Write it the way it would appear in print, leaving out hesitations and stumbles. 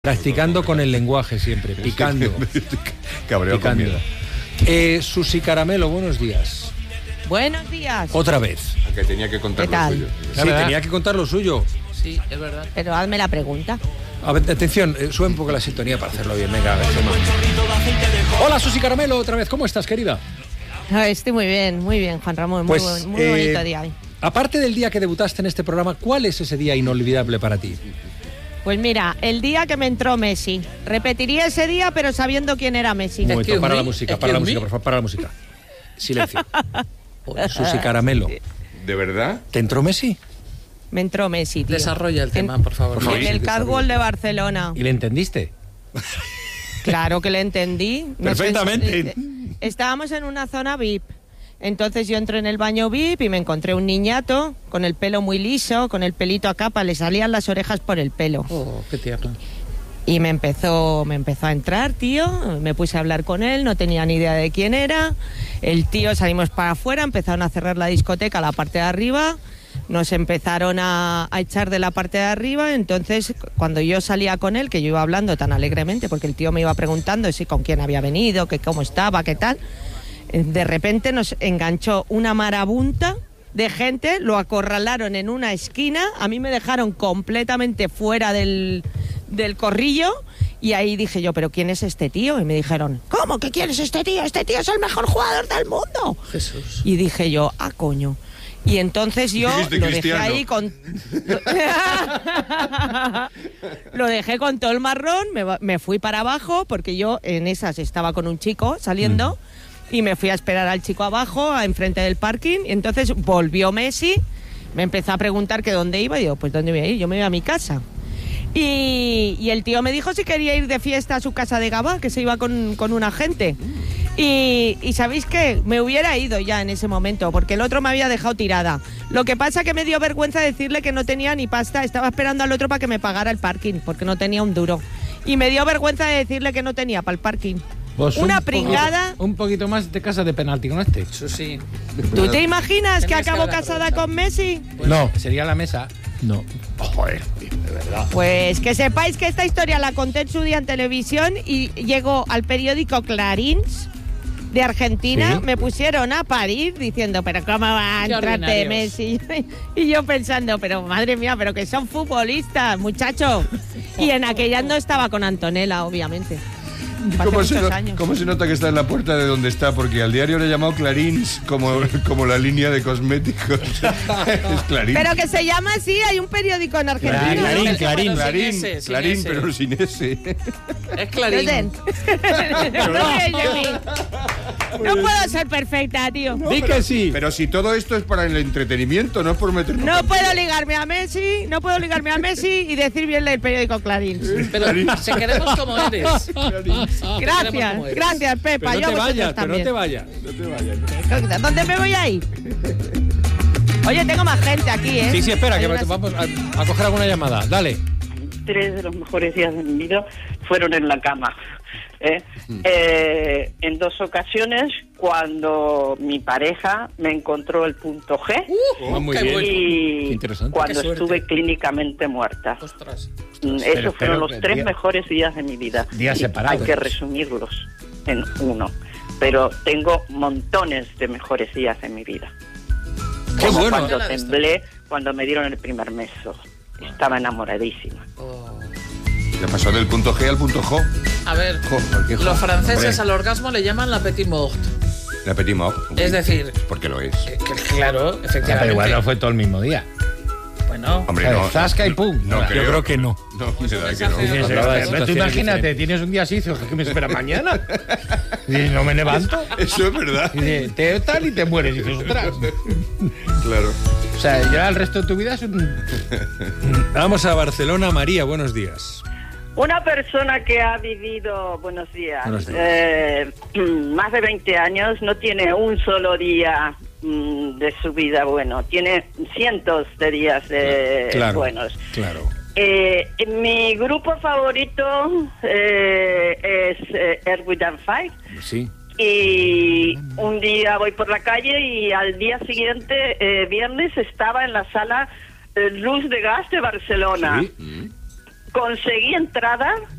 Practicando con el lenguaje siempre, picando. Cabreo picando. Susi Caramelo, buenos días. Buenos días. Otra vez. Aunque tenía que contar ¿Qué tal? lo suyo. Sí, tenía que contar lo suyo. Sí, es verdad. Pero hazme la pregunta. A ver, atención, sube un poco la sintonía para hacerlo bien. Venga, a ver, hola, Susi Caramelo, otra vez. ¿Cómo estás, querida? Estoy muy bien, Juan Ramón. Pues, muy bonito día hoy. Aparte del día que debutaste en este programa, ¿cuál es ese día inolvidable para ti? Pues mira, el día que me entró Messi. Repetiría ese día, pero sabiendo quién era Messi. Un momento, para la música, por favor, para la música. Silencio. Susi Caramelo. ¿De verdad? ¿Te entró Messi? Me entró Messi, tío. Desarrolla el tema, por favor. En el Catwalk de Barcelona. ¿Y le entendiste? Claro que le entendí. Perfectamente. Estábamos en una zona VIP. Entonces yo entré en el baño VIP y me encontré un niñato con el pelo muy liso, con el pelito a capa, le salían las orejas por el pelo. Oh, qué tierno. Y me empezó a entrar, tío, me puse a hablar con él, no tenía ni idea de quién era. El tío, salimos para afuera, empezaron a cerrar la discoteca, la parte de arriba, nos empezaron a echar de la parte de arriba. Entonces, cuando yo salía con él, que yo iba hablando tan alegremente, porque el tío me iba preguntando si con quién había venido, que cómo estaba, qué tal, de repente nos enganchó una marabunta de gente, lo acorralaron en una esquina, a mí me dejaron completamente fuera del corrillo, y ahí dije yo, ¿pero quién es este tío? Y me dijeron, ¿cómo que quién es este tío? Este tío es el mejor jugador del mundo. Jesús. Y dije yo, coño. Y entonces yo lo dejé ahí con... Lo dejé con todo el marrón, me fui para abajo, porque yo en esas estaba con un chico saliendo, y me fui a esperar al chico abajo, enfrente del parking, y entonces volvió Messi, me empezó a preguntar que dónde iba, y digo, pues ¿dónde voy a ir? Yo me voy a mi casa. Y el tío me dijo si quería ir de fiesta a su casa de Gabá, que se iba con una gente. Y ¿sabéis qué? Me hubiera ido ya en ese momento, porque el otro me había dejado tirada. Lo que pasa que me dio vergüenza decirle que no tenía ni pasta, estaba esperando al otro para que me pagara el parking, porque no tenía un duro. Y me dio vergüenza de decirle que no tenía para el parking. Pues una pringada. Un poquito más de casa de penalti con este. Eso sí. ¿Tú te imaginas que Tenías que acabo haber casada aprovechado. con Messi? Pues No, sería la mesa. No. Joder, de verdad. Pues que sepáis que esta historia la conté en su día en televisión y llegó al periódico Clarín de Argentina. ¿Sí? Me pusieron a parir diciendo, pero ¿cómo va a Qué entrarte ordinarios. Messi? Y yo pensando, pero madre mía, pero que son futbolistas, muchacho. Y en aquella no estaba con Antonella, obviamente. Hace muchos años. ¿Cómo se nota que está en la puerta de donde está? Porque al diario le he llamado Clarín como la línea de cosméticos. Es Clarín. Pero que se llama así, hay un periódico en Argentina. Clarín, ¿no? Clarín. Clarín, Sin ese, sin Clarín, ese. pero sin ese. Es Clarín. No puedo ser perfecta, tío. Di que sí. Pero si todo esto es para el entretenimiento, no es por meternos. No puedo ligarme a Messi y decir bien el periódico Clarín. Pero si queremos como eres. Gracias, Pepa. Pero no Yo te a vosotros vayas, pero no también. te vayas. ¿Dónde me voy a ir? Oye, tengo más gente aquí, ¿eh? Sí, espera, Hay que unas- vamos a coger alguna llamada. Dale. 3 de los mejores días de mi vida fueron en la cama. En 2 ocasiones, cuando mi pareja me encontró el punto G Muy qué bien. bueno. Qué y interesante. cuando Qué suerte. estuve clínicamente muerta. Ostras. Esos fueron los que 3 mejores días de mi vida. Días Y separados. hay que resumirlos en uno. Pero tengo montones de mejores días de mi vida. Qué Como bueno. cuando temblé, cuando me dieron el primer beso. Estaba enamoradísima. Oh. Ya pasó del punto G al punto J. A ver, Qué los franceses Hombre. al orgasmo le llaman la petit mort. La petit mort. Es decir, Porque lo es. claro, efectivamente. Pero igual no fue todo el mismo día. Bueno, Hombre, ¿Sabes? no. Zasca y pum. No, Yo creo que no. No, me da que mensaje no. de- Sí, sí, Hablaba de tú situaciones imagínate, diferentes. tienes un día así, dices, ¿qué me espera mañana? Y no me levanto. Eso es verdad. Y dices, te tal y te mueres. Y dices, ostras. Claro. O sea, ya el resto de tu vida es un... Vamos a Barcelona. María, buenos días. Una persona que ha vivido, buenos días, Buenos días. Más de 20 años, no tiene un solo día de su vida bueno, tiene cientos de días buenos. Claro. Mi grupo favorito es Earth, Wind and Fire. Sí. Y un día voy por la calle y al día siguiente, viernes, estaba en la sala Luz de Gas de Barcelona. Sí. conseguí entrada